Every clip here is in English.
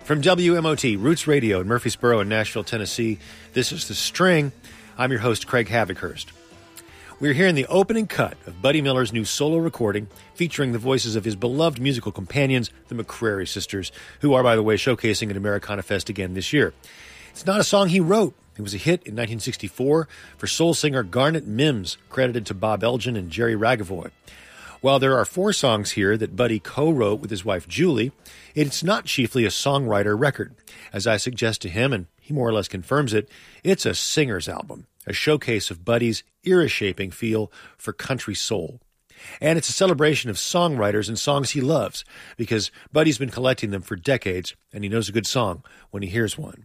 From WMOT, Roots Radio in Murfreesboro and Nashville, Tennessee, this is The String. I'm your host, Craig Havikhurst. We're hearing the opening cut of Buddy Miller's new solo recording featuring the voices of his beloved musical companions, the McCrary Sisters, who are, by the way, showcasing at Americana Fest again this year. It's not a song he wrote. It was a hit in 1964 for soul singer Garnet Mimms, credited to Bob Elgin and Jerry Ragavoy. While there are 4 songs here that Buddy co-wrote with his wife Julie, it's not chiefly a songwriter record. As I suggest to him, and he more or less confirms it, it's a singer's album, a showcase of Buddy's era-shaping feel for country soul. And it's a celebration of songwriters and songs he loves, because Buddy's been collecting them for decades, and he knows a good song when he hears one.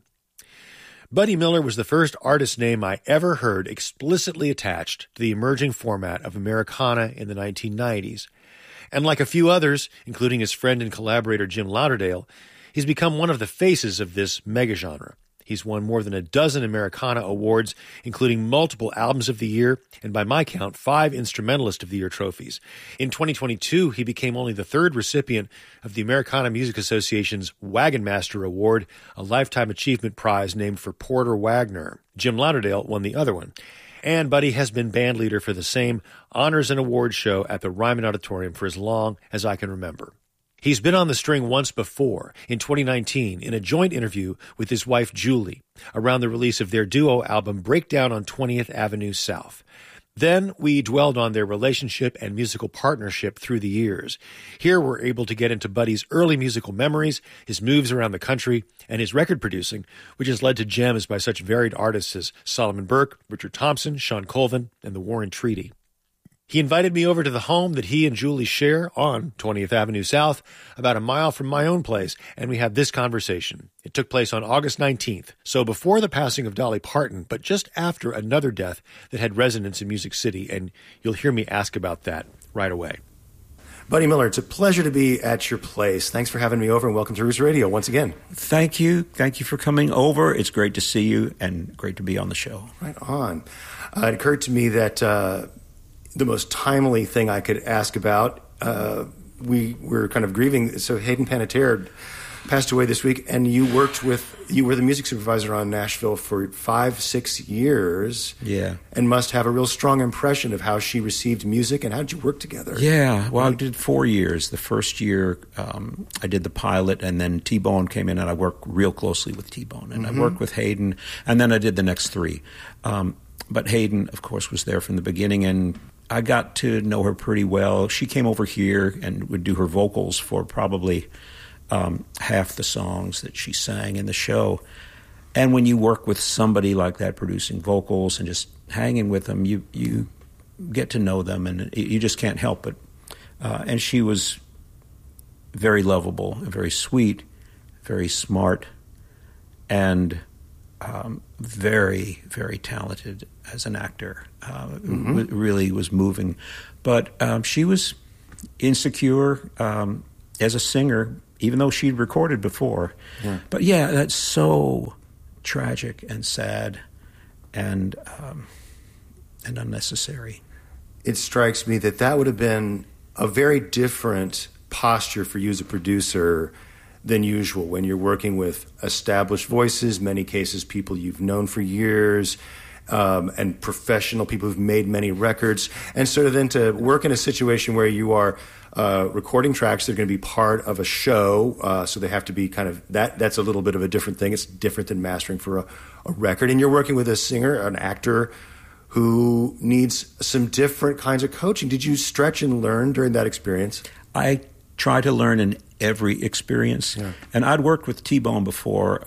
Buddy Miller was the first artist name I ever heard explicitly attached to the emerging format of Americana in the 1990s. And like a few others, including his friend and collaborator Jim Lauderdale, he's become one of the faces of this megagenre. He's won more than a dozen Americana awards, including multiple Albums of the Year, and by my count, 5 Instrumentalist of the Year trophies. In 2022, he became only the 3rd recipient of the Americana Music Association's Wagon Master Award, a lifetime achievement prize named for Porter Wagner. Jim Lauderdale won the other one. And Buddy has been band leader for the same honors and awards show at the Ryman Auditorium for as long as I can remember. He's been on The String once before, in 2019, in a joint interview with his wife Julie, around the release of their duo album Breakdown on 20th Avenue South. Then we dwelled on their relationship and musical partnership through the years. Here we're able to get into Buddy's early musical memories, his moves around the country, and his record producing, which has led to gems by such varied artists as Solomon Burke, Richard Thompson, Shawn Colvin, and the Warren Treaty. He invited me over to the home that he and Julie share on 20th Avenue South, about a mile from my own place, and we had this conversation. It took place on August 19th, so before the passing of Dolly Parton, but just after another death that had resonance in Music City, and you'll hear me ask about that right away. Buddy Miller, it's a pleasure to be at your place. Thanks for having me over, and welcome to Roots Radio once again. Thank you. Thank you for coming over. It's great to see you and great to be on the show. Right on. It occurred to me that the most timely thing I could ask about, we were kind of grieving. So Hayden Panettiere passed away this week, and you were the music supervisor on Nashville for 5-6 years. Yeah. And must have a real strong impression of how she received music, and how did you work together? Yeah, well, I did 4 years. The first year, I did the pilot, and then T-Bone came in, and I worked real closely with T-Bone. And I worked with Hayden, and then I did the next 3. But Hayden, of course, was there from the beginning, and I got to know her pretty well. She came over here and would do her vocals for probably half the songs that she sang in the show. And when you work with somebody like that, producing vocals and just hanging with them, you get to know them, and you just can't help it. And she was very lovable, very sweet, very smart, and very, very talented as an actor. Really was moving. But she was insecure as a singer, even though she'd recorded before. Yeah. But yeah, that's so tragic and sad and unnecessary. It strikes me that would have been a very different posture for you as a producer than usual when you're working with established voices, many cases people you've known for years, and professional people who've made many records, and sort of then to work in a situation where you are recording tracks that are going to be part of a show, so they have to be kind of, that's a little bit of a different thing. It's different than mastering for a record, and you're working with a singer, an actor who needs some different kinds of coaching. Did you stretch and learn during that experience? I try to learn in every experience. Yeah. And I'd worked with T-Bone before.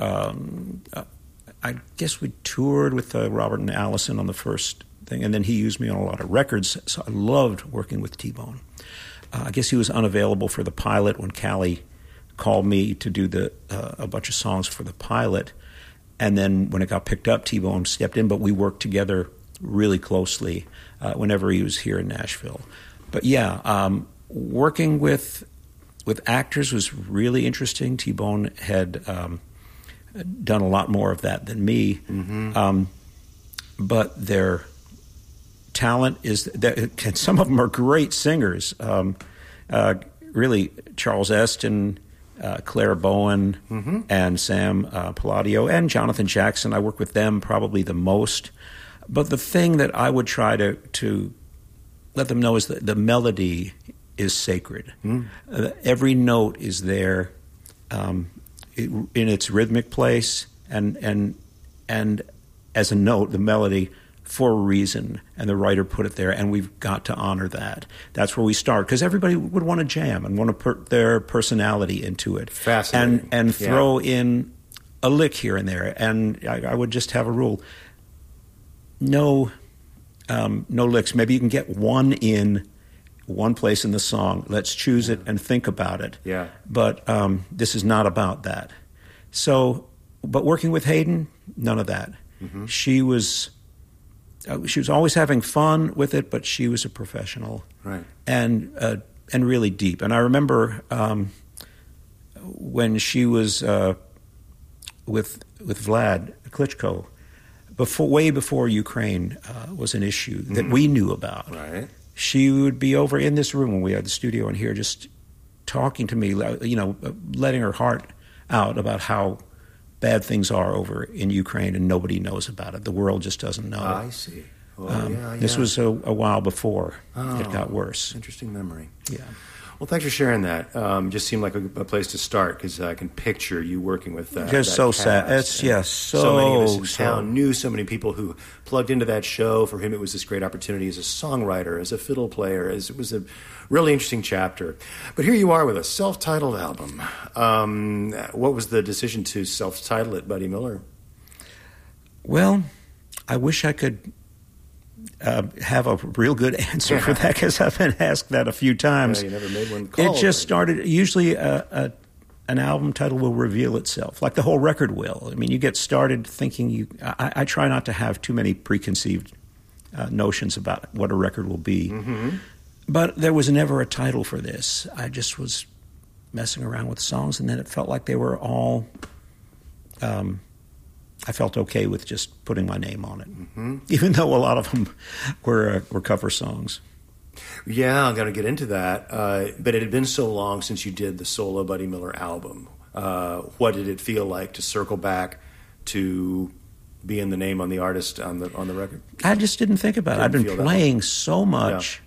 I guess we toured with Robert and Allison on the first thing, and then he used me on a lot of records, so I loved working with T-Bone. I guess he was unavailable for the pilot when Callie called me to do a bunch of songs for the pilot, and then when it got picked up, T-Bone stepped in, but we worked together really closely whenever he was here in Nashville. But yeah, working with actors was really interesting. T-Bone had done a lot more of that than me, but their talent is that some of them are great singers. Really, Charles Esten, Clara Bowen and Sam Palladio and Jonathan Jackson. I work with them probably the most. But the thing that I would try to let them know is that the melody is sacred. Every note is there in its rhythmic place, and as a note, the melody for a reason, and the writer put it there, and we've got to honor that. That's where we start, because everybody would want to jam and want to put their personality into it. Fascinating. And throw in a lick here and there. And I would just have a rule. No licks. Maybe you can get one in one place in the song. Let's choose it and think about it. Yeah. But this is not about that. So, but working with Hayden, none of that. She was always having fun with it, but she was a professional, right? And really deep. And I remember when she was with Vlad Klitschko, way before Ukraine was an issue that we knew about. Right. She would be over in this room when we had the studio in here, just talking to me, letting her heart out about how bad things are over in Ukraine, and nobody knows about it. The world just doesn't know. I see. Well, This was a while before it got worse. Interesting memory. Yeah. Well, thanks for sharing that. Just seemed like a place to start, because I can picture you working with that. Just so cast. sad. It's so many of us in town knew so many people who plugged into that show. For him, it was this great opportunity as a songwriter, as a fiddle player. It was a really interesting chapter. But here you are with a self-titled album. What was the decision to self-title it, Buddy Miller? Well, I wish I could have a real good answer for that, because I've been asked that a few times. You never made one call. It just started. Usually, an album title will reveal itself, like the whole record will. I mean, you get started thinking. I try not to have too many preconceived notions about what a record will be. But there was never a title for this. I just was messing around with songs, and then it felt like they were all. I felt okay with just putting my name on it, even though a lot of them were cover songs. Yeah, I'm going to get into that. But it had been so long since you did the solo Buddy Miller album. What did it feel like to circle back to being the name on the artist on the record? I just didn't think about it. I've been playing so much.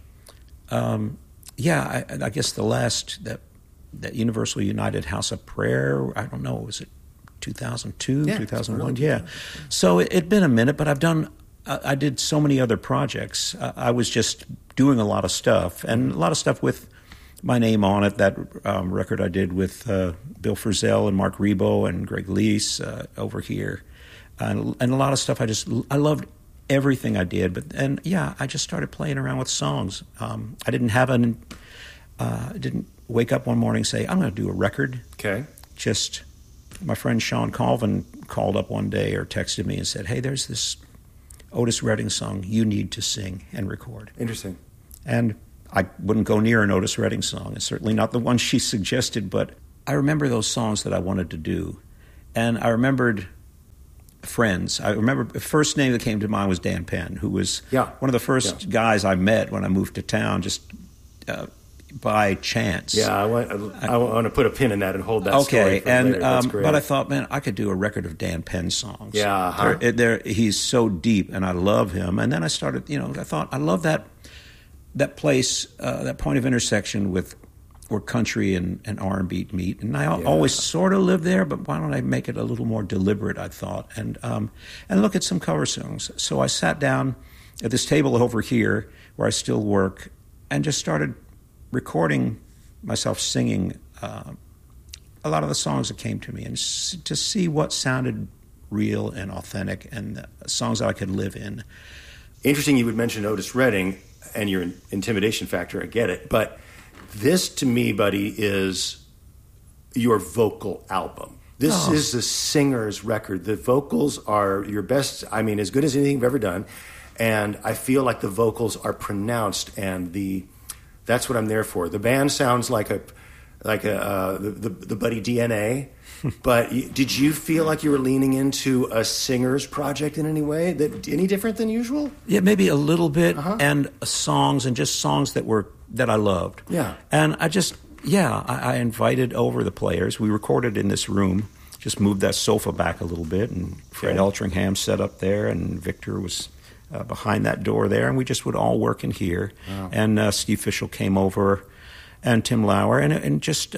Yeah, I guess the last that Universal United House of Prayer. I don't know. Was it 2002, 2001? Yeah. So it'd been a minute, but I did so many other projects. I was just doing a lot of stuff, and a lot of stuff with my name on it. That record I did with Bill Frisell and Mark Rebo and Greg Leese over here, and a lot of stuff. I loved everything I did, I just started playing around with songs. I didn't didn't wake up one morning and say, I'm going to do a record. Okay. Just my friend Sean Colvin called up one day or texted me and said, hey, there's this Otis Redding song you need to sing and record. Interesting. And I wouldn't go near an Otis Redding song. It's certainly not the one she suggested, but I remember those songs that I wanted to do. And I remembered friends. I remember the first name that came to mind was Dan Penn, who was one of the first guys I met when I moved to town, just by chance. Yeah, I want to put a pin in that and hold that story for later. That's great. But I thought, man, I could do a record of Dan Penn songs. Yeah, he's so deep, and I love him. And then I started, I thought, I love that place, that point of intersection where country and R&B meet. And I always sort of lived there, but why don't I make it a little more deliberate, I thought, and look at some cover songs. So I sat down at this table over here where I still work and just started recording myself singing a lot of the songs that came to me, and to see what sounded real and authentic, and songs that I could live in. Interesting you would mention Otis Redding and your intimidation factor. I get it. But this, to me, Buddy, is your vocal album. This is the singer's record. The vocals are your best, as good as anything you've ever done. And I feel like the vocals are pronounced, and that's what I'm there for. The band sounds like the Buddy DNA, but did you feel like you were leaning into a singer's project in any way, any different than usual? Yeah, maybe a little bit, and songs, and just songs that I loved. Yeah, and I just Yeah, I invited over the players. We recorded in this room, just moved that sofa back a little bit, and Fred Eltringham sat up there, and Victor was behind that door there, and we just would all work in here. Wow. And Steve Fischel came over, and Tim Lauer, and just,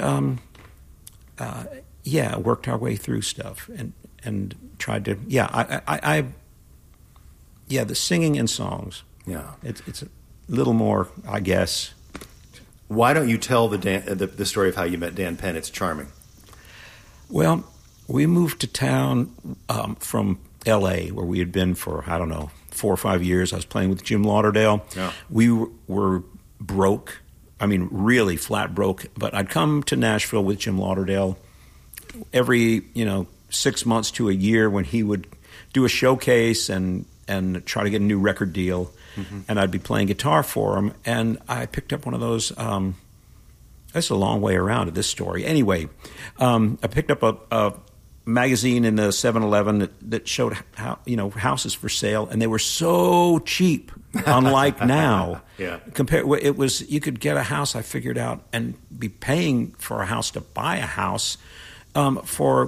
worked our way through stuff, and tried to, the singing and songs. Yeah. It's a little more, I guess. Why don't you tell the story of how you met Dan Penn? It's charming. Well, we moved to town from L.A., where we had been for, 4 or 5 years. I was playing with Jim Lauderdale. Yeah. We were broke. I mean, really flat broke. But I'd come to Nashville with Jim Lauderdale every, 6 months to a year when he would do a showcase and try to get a new record deal. Mm-hmm. And I'd be playing guitar for him. And I picked up one of those. That's a long way around to this story. Anyway, I picked up a magazine in the 7-Eleven that showed houses for sale, and they were so cheap, unlike now. Yeah. You could get a house, I figured out, and be paying for a house to buy a house for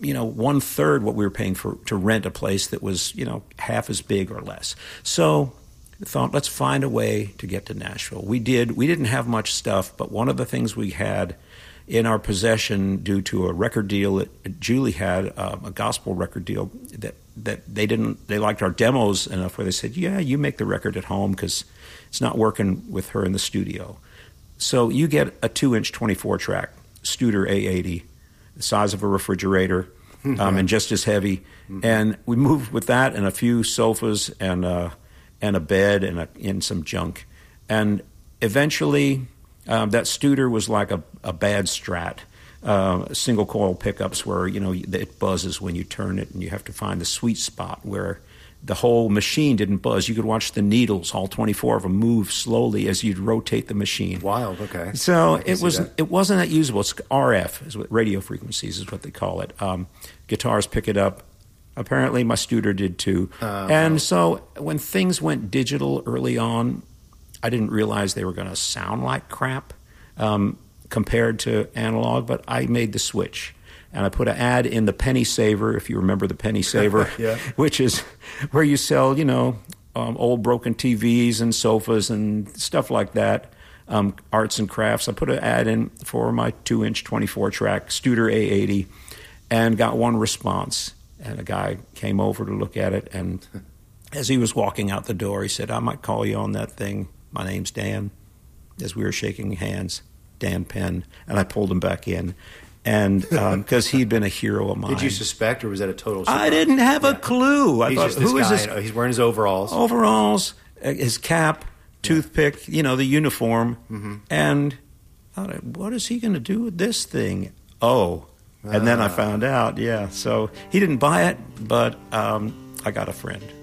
1/3 what we were paying to rent a place that was half as big or less. So I thought, let's find a way to get to Nashville. We did. We didn't have much stuff, but one of the things we had in our possession due to a record deal that Julie had, a gospel record deal, that they liked our demos enough where they said, yeah, you make the record at home because it's not working with her in the studio. So you get a 2-inch 24-track Studer A80, the size of a refrigerator, and just as heavy. Mm-hmm. And we moved with that and a few sofas and a bed and some junk. And eventually that Studer was like a bad Strat, single coil pickups where, it buzzes when you turn it, and you have to find the sweet spot where the whole machine didn't buzz. You could watch the needles, all 24 of them, move slowly as you'd rotate the machine. Wild, okay. So it wasn't that usable. It's RF, is what radio frequencies is what they call it. Guitars pick it up. Apparently my Studer did too. And so when things went digital early on, I didn't realize they were going to sound like crap compared to analog, but I made the switch. And I put an ad in the Penny Saver, if you remember the Penny Saver, yeah. Which is where you sell, old broken TVs and sofas and stuff like that, arts and crafts. I put an ad in for my 2-inch 24-track Studer A80 and got one response. And a guy came over to look at it, and as he was walking out the door, he said, I might call you on that thing. My name's Dan. As we were shaking hands, Dan Penn, and I pulled him back in. And because he'd been a hero of mine. Did you suspect, or was that a total surprise? I didn't have a clue. I thought, who is this? He's wearing his overalls. Overalls, his cap, toothpick, the uniform. Mm-hmm. And I thought, what is he going to do with this thing? Oh, and then I found out, So he didn't buy it, but I got a friend.